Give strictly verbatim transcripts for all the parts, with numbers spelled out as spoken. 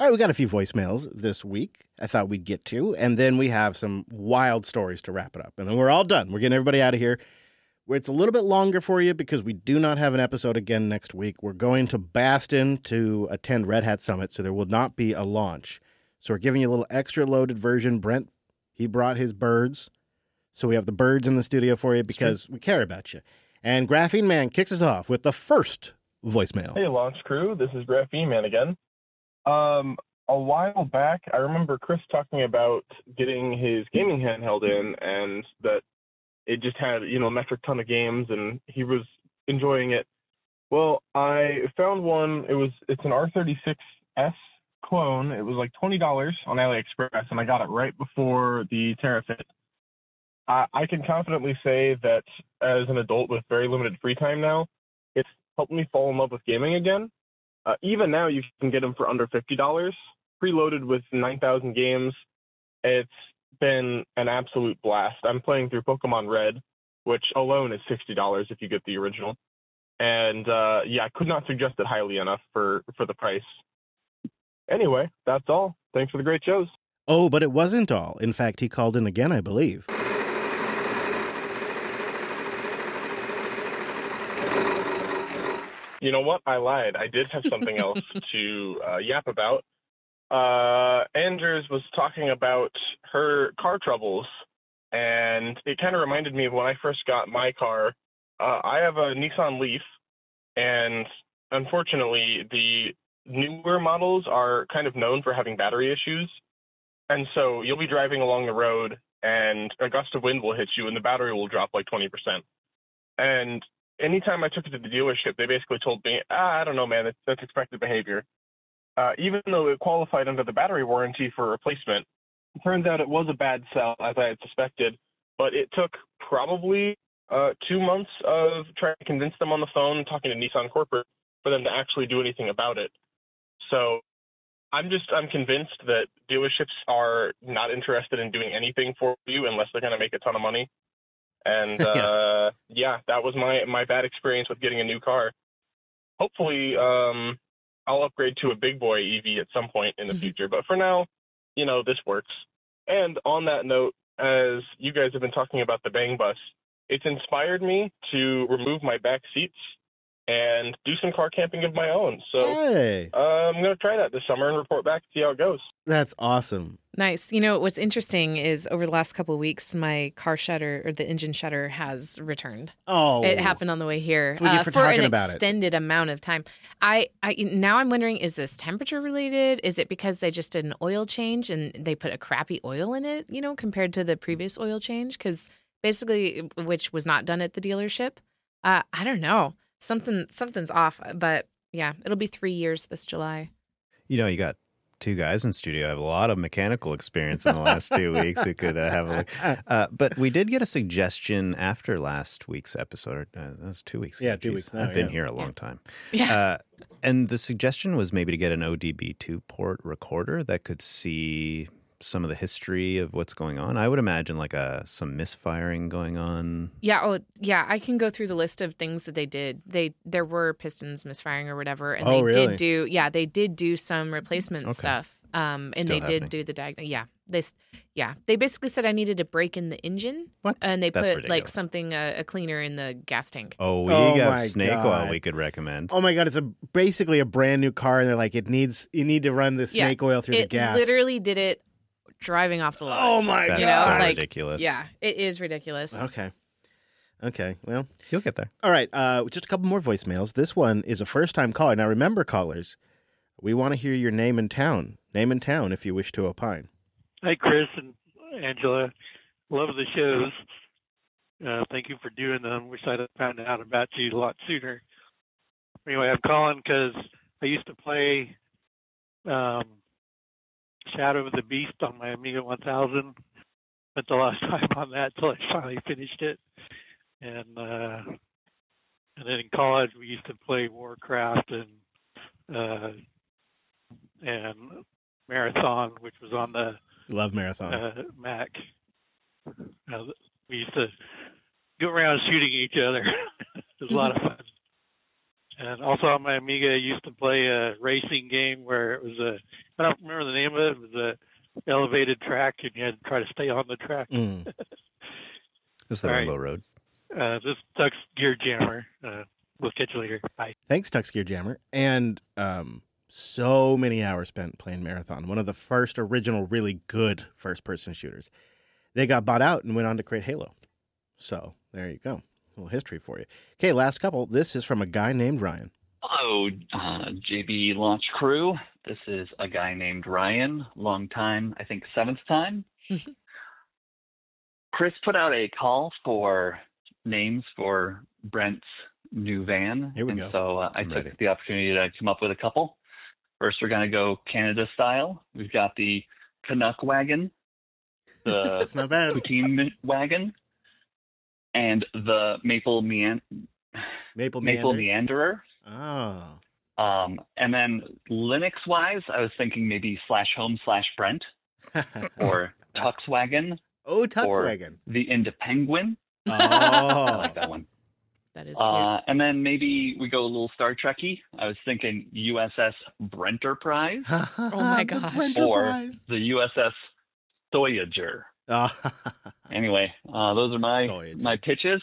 All right, we got a few voicemails this week I thought we'd get to, and then we have some wild stories to wrap it up. And then we're all done. We're getting everybody out of here. It's a little bit longer for you because we do not have an episode again next week. We're going to Boston to attend Red Hat Summit, so there will not be a launch. So we're giving you a little extra loaded version. Brent, he brought his birds, so we have the birds in the studio for you because we care about you. And Graphene Man kicks us off with the first voicemail. Hey, Launch Crew. This is Graphene Man again. Um, a while back, I remember Chris talking about getting his gaming handheld in and that it just had, you know, a metric ton of games and he was enjoying it. Well, I found one. It was, it's an R thirty-six S clone. It was like twenty dollars on AliExpress and I got it right before the Terafit. I, I can confidently say that as an adult with very limited free time now, it's helped me fall in love with gaming again. Uh, even now, you can get them for under fifty dollars, preloaded with nine thousand games. It's been an absolute blast. I'm playing through Pokemon Red, which alone is sixty dollars if you get the original. And uh, yeah, I could not suggest it highly enough for, for the price. Anyway, that's all. Thanks for the great shows. Oh, but it wasn't all. In fact, he called in again, I believe. You know what? I lied. I did have something else to uh, yap about. Uh, Andrews was talking about her car troubles, and it kind of reminded me of when I first got my car. Uh, I have a Nissan Leaf, and unfortunately, the newer models are kind of known for having battery issues. And so you'll be driving along the road, and a gust of wind will hit you, and the battery will drop like twenty percent. And anytime I took it to the dealership, they basically told me, ah, I don't know, man, that's, that's expected behavior. Uh, even though it qualified under the battery warranty for replacement, it turns out it was a bad sell, as I had suspected. But it took probably uh, two months of trying to convince them on the phone, talking to Nissan Corporate, for them to actually do anything about it. So I'm just, I'm convinced that dealerships are not interested in doing anything for you unless they're going to make a ton of money. And, uh, yeah, that was my, my bad experience with getting a new car. Hopefully, um, I'll upgrade to a big boy E V at some point in the future. But for now, you know, this works. And on that note, as you guys have been talking about the Bang Bus, it's inspired me to remove my back seats and do some car camping of my own. So hey. uh, I'm going to try that this summer and report back to see how it goes. That's awesome. Nice. You know, what's interesting is over the last couple of weeks, my car shutter or the engine shutter has returned. Oh, it happened on the way here That's what you uh, for, for talking an about extended it. amount of time. I, I now I'm wondering, is this temperature related? Is it because they just did an oil change and they put a crappy oil in it, you know, compared to the previous oil change? Because basically, which was not done at the dealership. Uh, I don't know. Something something's off, but yeah, it'll be three years this July. You know, you got two guys in studio have a lot of mechanical experience in the last two weeks who could uh, have a look. Uh, but we did get a suggestion after last week's episode. Uh, that was two weeks ago. Yeah, two Jeez, weeks now, I've been yeah. here a long time. Yeah. Uh, and the suggestion was maybe to get an O D B two port recorder that could see some of the history of what's going on. I would imagine like a some misfiring going on. Yeah, oh yeah, I can go through the list of things that they did. They there were pistons misfiring or whatever, and Oh, they really? did do yeah, they did do some replacement Okay. stuff. Um, and Still they did happening. do the diag. Yeah, they s- yeah, they basically said I needed to break in the engine. What? And they That's put like ridiculous. something uh, a cleaner in the gas tank. Oh, we Oh, have my snake God. oil we could recommend. Oh my God, it's a basically a brand new car, and they're like, it needs you need to run the snake Yeah, oil through the it gas. literally did it driving off the lot. Oh my That's you know, so like, ridiculous. Yeah, it is ridiculous. Okay. Okay. Well, You'll get there. all right. Uh, just a couple more voicemails. This one is a first-time caller. Now, remember, callers, we want to hear your name and town. Name and town, if you wish to opine. Hi, Chris and Angela. Love the shows. Uh, thank you for doing them. Wish I'd have found out about you a lot sooner. Anyway, I'm calling because I used to play um, Shadow of the Beast on my Amiga one thousand. Spent a lot of time on that until I finally finished it. And uh, and then in college, we used to play Warcraft and uh, and Marathon, which was on the Love Marathon. uh, Mac. Uh, we used to go around shooting each other. It was a lot of fun. And also on my Amiga, I used to play a racing game where it was a, I don't remember the name of it, it was a elevated track and you had to try to stay on the track. Mm. This is the All Rainbow right. Road. Uh, this is Tux Gear Jammer. Uh, we'll catch you later. Bye. Thanks, Tux Gear Jammer. And um, so many hours spent playing Marathon, one of the first original really good first-person shooters. They got bought out and went on to create Halo. So there you go. A little history for you. Okay, last couple. This is from a guy named Ryan. Hello, uh, J B Launch Crew. This is a guy named Ryan. Long time, I think seventh time. Chris put out a call for names for Brent's new van. Here we and go. so uh, I I'm took ready. the opportunity to come up with a couple. First, we're going to go Canada style. We've got the Canuck wagon, the That's not bad. Poutine wagon, and the Maple Mean- Maple Maple Meander. Meanderer. Oh. Um, and then Linux-wise, I was thinking maybe slash home slash Brent or Tuxwagon, oh, or Tuxwagon. the Indepenguin. Oh. I like that one. That is cute. Uh, and then maybe we go a little Star Trekky. I was thinking U S S Brenterprise, oh my the gosh. Brenterprise. the U S S Voyager. Oh. Anyway, uh, those are my Voyager. my pitches.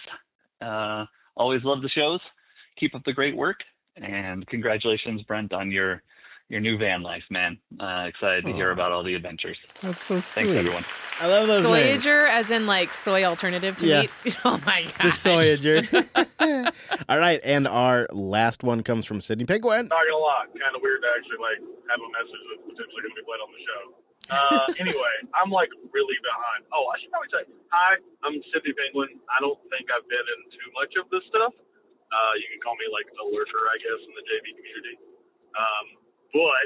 Uh, always love the shows. Keep up the great work, and congratulations, Brent, on your your new van life, man. Uh, excited to hear Aw. about all the adventures. That's so sweet. Thanks, everyone. I love those names. Soyager, as in like soy alternative to Yeah. meat. Oh my The gosh. Soyager. All right, and our last one comes from Sydney Penguin. Not gonna lie, kind of weird to actually like have a message that's potentially gonna be played on the show. Uh, anyway, I'm like really behind. Oh, I should probably say hi. I'm Sydney Penguin. I don't think I've been in too much of this stuff. Uh, you can call me like a lurker, I guess, in the J V community. Um, but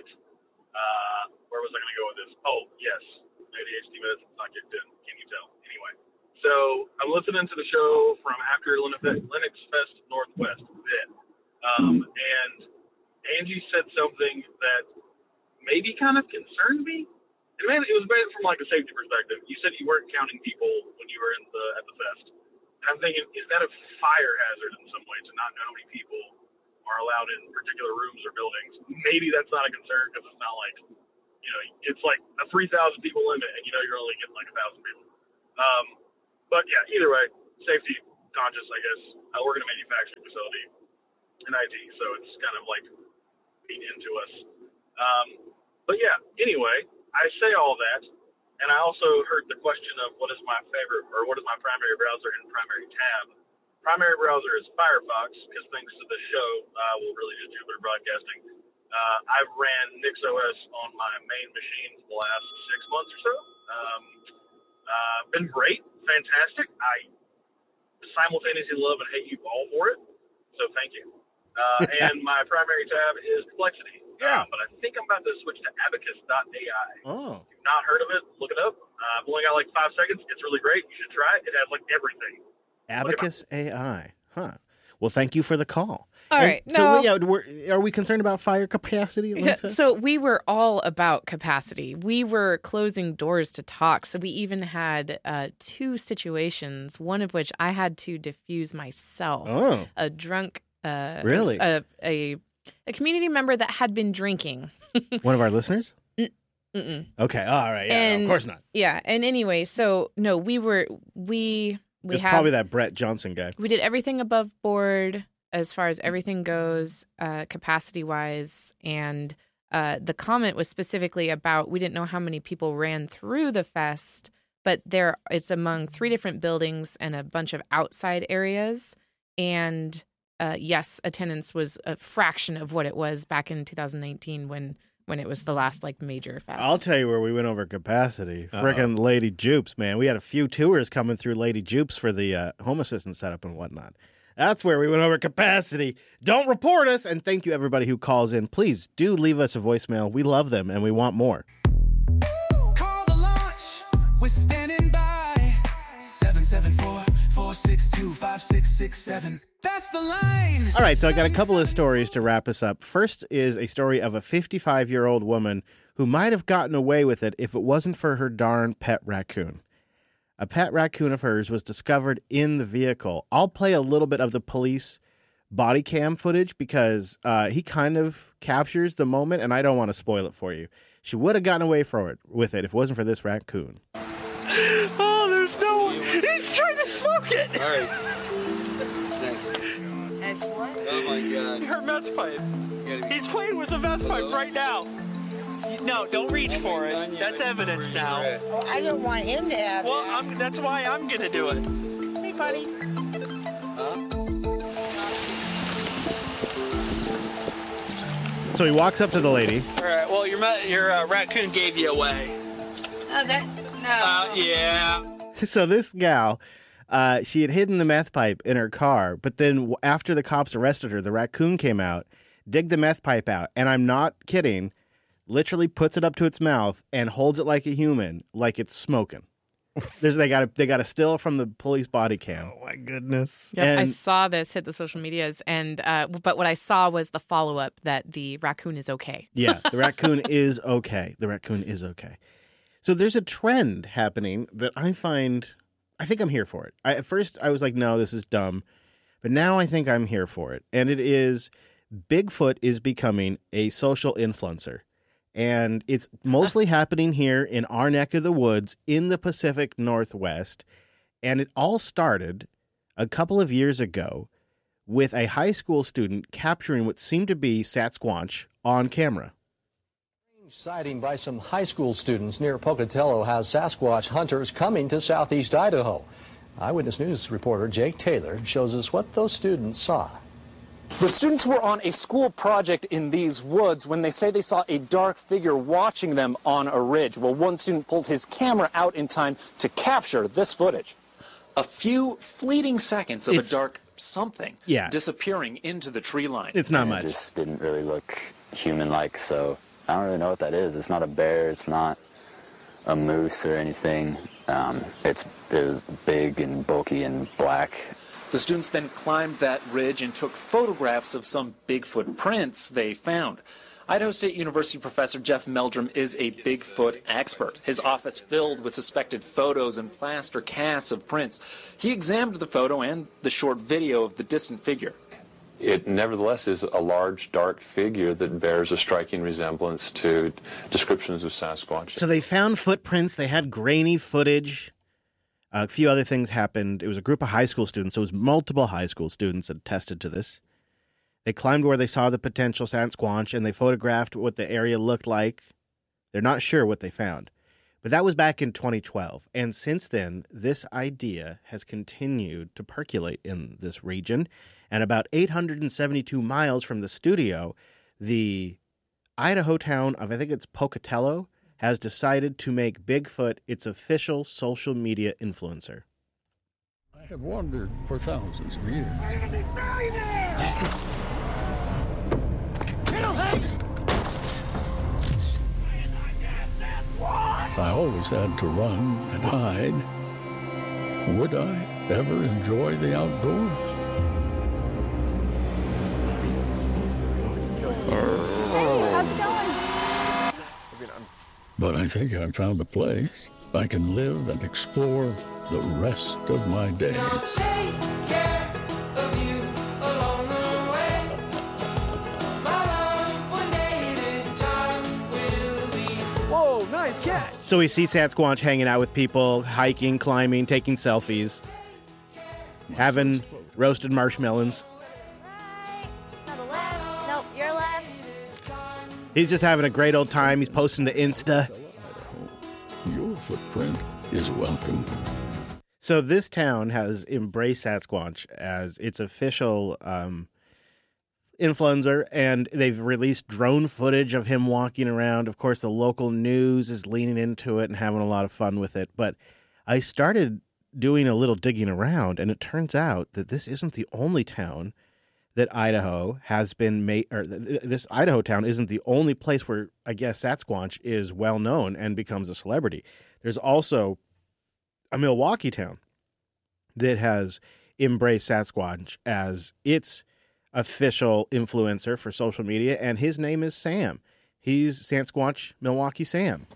uh, where was I gonna go with this? Oh, yes, A D H D meds not kicked in. Can you tell? Anyway, so I'm listening to the show from after Linux Linux Fest Northwest then, um, and Angie said something that maybe kind of concerned me. And man, it was made from like a safety perspective. You said you weren't counting people when you were in the at the fest. And I'm thinking, is that a fire hazard in some way to not know how many people are allowed in particular rooms or buildings? Maybe that's not a concern because it's not like, you know, it's like a three thousand people limit and you know you're only getting like a thousand people. Um, but yeah, either way, safety conscious, I guess. I work in a manufacturing facility in I T, so it's kind of like being into us. Um, but yeah, anyway, I say all that, and I also heard the question of what is my favorite, or what is my primary browser and primary tab. Primary browser is Firefox, because thanks to the show, uh, well, really just Jupiter Broadcasting, uh, I've ran NixOS on my main machine for the last six months or so. Um, uh, been great, fantastic. I simultaneously love and hate you all for it, so thank you. Uh, and my primary tab is Perplexity. Yeah. Um, but I think I'm about to switch to abacus dot A I. Oh. If you've not heard of it, look it up. Uh, I've only got like five seconds. It's really great. You should try it. It has like everything. Abacus A I. Huh. Well, thank you for the call. All And right, So, no. yeah, we're, are we concerned about fire capacity? at Yeah, Linux Fest? so we were all about capacity. We were closing doors to talk. So we even had uh, two situations, one of which I had to diffuse myself. Oh. A drunk, uh, Really? a, a a community member that had been drinking. One of our listeners? Mm-mm. Okay. All right. Yeah. no, And- of course not. Yeah. And anyway, so no, we were we we It's have probably that Brett Johnson guy. we did everything above board as far as everything goes, uh, capacity wise. And uh, the comment was specifically about we didn't know how many people ran through the fest, but there it's among three different buildings and a bunch of outside areas. And uh, yes, attendance was a fraction of what it was back in two thousand nineteen when when it was the last like major fest. I'll tell you where we went over capacity. Uh-oh. Frickin' Lady Jupes, man. We had a few tours coming through Lady Jupes for the uh, home assistant setup and whatnot. That's where we went over capacity. Don't report us. And thank you, everybody who calls in. Please do leave us a voicemail. We love them and we want more. Call the launch. We're standing by. seven seven four, four six two, five six six seven. That's the line. All right, so I got a couple of stories to wrap us up. First is a story of a fifty-five-year-old woman who might have gotten away with it if it wasn't for her darn pet raccoon. A pet raccoon of hers was discovered in the vehicle. I'll play a little bit of the police body cam footage because uh, he kind of captures the moment, and I don't want to spoil it for you. She would have gotten away from it with it if it wasn't for this raccoon. Oh, there's no one. He's trying to smoke it. All right. Thanks. That's what? Oh, my God. Her meth pipe. Be... He's playing with the meth Hello? pipe right now. No, don't reach oh for it. That's evidence now. Well, I don't want him to have well, that. I'm, that's why I'm going to do it. Hey, buddy. Huh? So he walks up to the lady. All right, well, your your uh, raccoon gave you away. Oh, that, no. Uh, yeah. So this gal, uh, she had hidden the meth pipe in her car, but then after the cops arrested her, the raccoon came out, digged the meth pipe out, and I'm not kidding, literally puts it up to its mouth and holds it like a human, like it's smoking. There's they got a, they got a still from the police body cam. Oh my goodness! Yep, and, I saw this hit the social medias, and uh, but what I saw was the follow up that the raccoon is okay. Yeah, the raccoon is okay. The raccoon is okay. So there's a trend happening that I find. I think I'm here for it. I, at first, I was like, no, this is dumb, but now I think I'm here for it, and it is Bigfoot is becoming a social influencer. And it's mostly happening here in our neck of the woods in the Pacific Northwest. And it all started a couple of years ago with a high school student capturing what seemed to be Sasquatch on camera. Sighting by some high school students near Pocatello has Sasquatch hunters coming to southeast Idaho. Eyewitness News reporter Jake Taylor shows us what those students saw. The students were on a school project in these woods when they say they saw a dark figure watching them on a ridge. Well, one student pulled his camera out in time to capture this footage. A few fleeting seconds of It's- a dark something Yeah. disappearing into the tree line. It's not And much. It just didn't really look human-like, so I don't really know what that is. It's not a bear. It's not a moose or anything. Um, it's it was big and bulky and black. The students then climbed that ridge and took photographs of some Bigfoot prints they found. Idaho State University professor Jeff Meldrum is a Bigfoot expert. His office filled with suspected photos and plaster casts of prints. He examined the photo and the short video of the distant figure. It nevertheless is a large, dark figure that bears a striking resemblance to descriptions of Sasquatch. So they found footprints. They had grainy footage. A few other things happened. It was a group of high school students. So it was multiple high school students that attested to this. They climbed where they saw the potential Sasquatch, and they photographed what the area looked like. They're not sure what they found. But that was back in twenty twelve. And since then, this idea has continued to percolate in this region. And about eight hundred seventy-two miles from the studio, the Idaho town of, I think it's Pocatello, has decided to make Bigfoot its official social media influencer. I have wandered for thousands of years. I always had to run and hide. Would I ever enjoy the outdoors? Hey, how's it going? But I think I've found a place I can live and explore the rest of my days. Whoa, nice catch. So we see Sasquatch hanging out with people, hiking, climbing, taking selfies, having roasted marshmallows. To the left. Nope, your left. He's just having a great old time. He's posting to Insta. Your footprint is welcome. So this town has embraced Sasquatch as its official um, influencer, and they've released drone footage of him walking around. Of course, the local news is leaning into it and having a lot of fun with it. But I started doing a little digging around, and it turns out that this isn't the only town that Idaho has been made, or this Idaho town isn't the only place where I guess Sasquatch is well known and becomes a celebrity. There's also a Milwaukee town that has embraced Sasquatch as its official influencer for social media, and his name is Sam. He's Sasquatch Milwaukee Sam.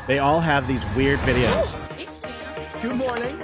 They all have these weird videos. Good morning.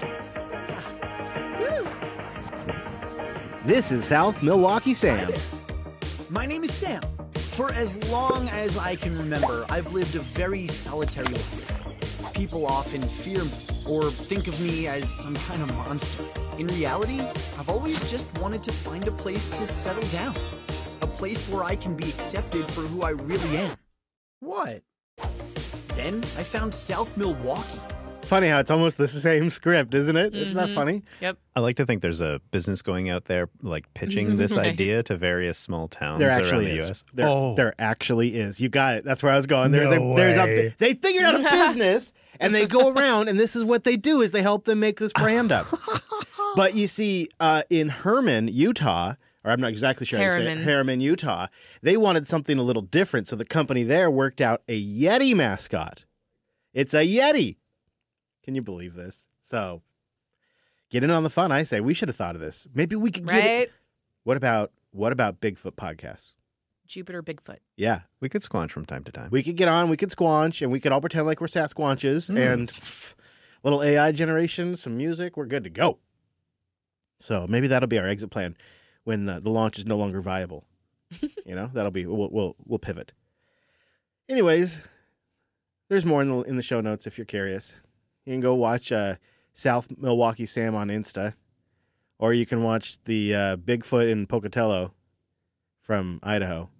This is South Milwaukee Sam. My name is Sam. For as long as I can remember, I've lived a very solitary life. People often fear me or think of me as some kind of monster. In reality, I've always just wanted to find a place to settle down. A place where I can be accepted for who I really am. What? Then I found South Milwaukee. Funny how it's almost the same script, isn't it? Mm-hmm. Isn't that funny? Yep. I like to think there's a business going out there, like pitching this Right. idea to various small towns There around actually the is. U S. There, oh, there actually is. You got it. That's where I was going. There's No a there's way. a they figured out a business and they go around and this is what they do is they help them make this brand up. But you see, uh, in Herman, Utah, or I'm not exactly sure how to say it, Harriman. Harriman, Utah, they wanted something a little different. So the company there worked out a Yeti mascot. It's a Yeti. Can you believe this? So get in on the fun, I say. We should have thought of this. Maybe we could get Right? it. What about what about Bigfoot podcasts? Jupiter Bigfoot. Yeah. we could squanch from time to time. We could get on, we could squanch, and we could all pretend like we're Sasquatches Mm. and pff, little A I generation, some music. We're good to go. So maybe that'll be our exit plan when the, the launch is no longer viable. You know, that'll be, we'll, we'll, we'll pivot. Anyways, there's more in the, in the show notes if you're curious. You can go watch uh, South Milwaukee Sam on Insta, or you can watch the uh, Bigfoot in Pocatello from Idaho.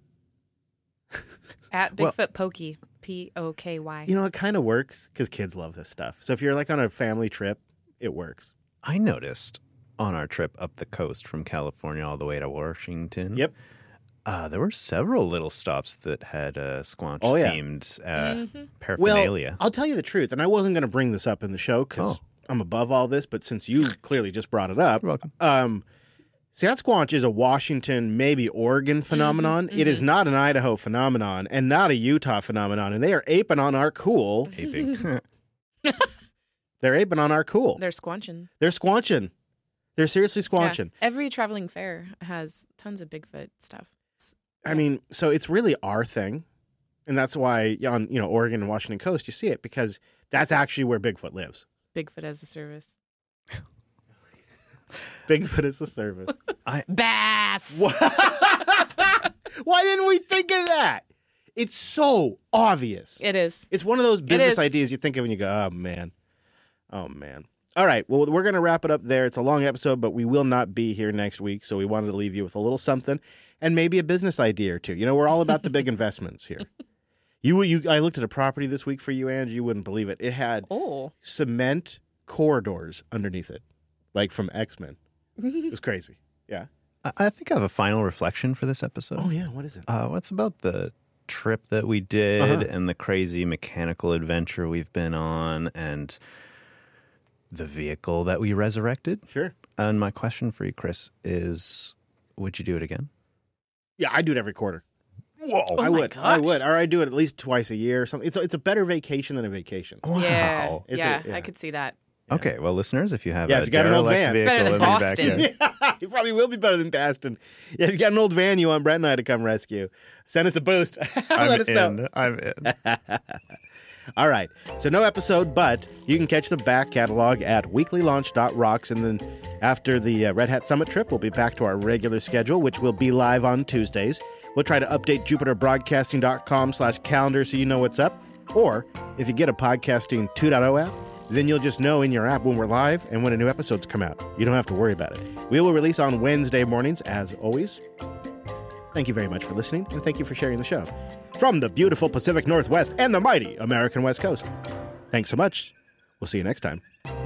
At Well- Bigfoot Pokey. P O K Y. You know, it kind of works because kids love this stuff. So if you're like on a family trip, it works. I noticed on our trip up the coast from California all the way to Washington. Yep. Uh, there were several little stops that had uh, Squanch Oh, yeah. themed uh, Mm-hmm. paraphernalia. Well, I'll tell you the truth, and I wasn't going to bring this up in the show because Oh. I'm above all this, but since you clearly just brought it up, You're welcome. um, Sasquatch is a Washington, maybe Oregon phenomenon. Mm-hmm, It is not an Idaho phenomenon and not a Utah phenomenon, and they are aping on our cool. Aping. They're aping on our cool. They're squanching. They're squanching. They're seriously Yeah. squanching. Every traveling fair has tons of Bigfoot stuff. I mean, so it's really our thing. And that's why on, you know, Oregon and Washington coast, you see it because that's actually where Bigfoot lives. Bigfoot as a service. Bigfoot is the service. Bass. Why didn't we think of that? It's so obvious. It is. It's one of those business is. ideas you think of and you go, oh, man. Oh, man. All right. Well, we're going to wrap it up there. It's a long episode, but we will not be here next week. So we wanted to leave you with a little something and maybe a business idea or two. You know, we're all about the big investments here. You, you, I looked at a property this week for you, Ange. You wouldn't believe it. It had Oh. cement corridors underneath it, like from X-Men. It was crazy. Yeah. I, I think I have a final reflection for this episode. Oh, yeah. What is it? Uh, what's about the trip that we did Uh-huh. and the crazy mechanical adventure we've been on and the vehicle that we resurrected? Sure. And my question for you, Chris, is would you do it again? Yeah, I do it every quarter. Whoa. Oh I my would. I gosh. would. Or I do it at least twice a year or something. It's a, it's a better vacation than a vacation. Wow. Yeah. It's a- yeah, yeah. I could see that. Okay, well, listeners, if you have Yeah, a if you got an old derelict van. vehicle Better than in your Boston. backyard, It probably will be better than Baston. Yeah, if you got an old van you want Brent and I to come rescue, send us a boost. I'm Let us in. know. I'm in. All right. So no episode, but you can catch the back catalog at weekly launch dot rocks. And then after the uh, Red Hat Summit trip, we'll be back to our regular schedule, which will be live on Tuesdays. We'll try to update jupiter broadcasting dot com slash calendar so you know what's up. Or if you get a Podcasting two point oh app, then you'll just know in your app when we're live and when a new episode's come out. You don't have to worry about it. We will release on Wednesday mornings, as always. Thank you very much for listening, and thank you for sharing the show. From the beautiful Pacific Northwest and the mighty American West Coast. Thanks so much. We'll see you next time.